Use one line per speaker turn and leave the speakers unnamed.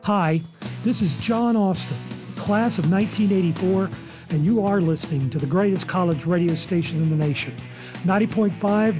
Hi, this is John Austin, class of 1984, and you are listening to the greatest college radio station in the nation, 90.5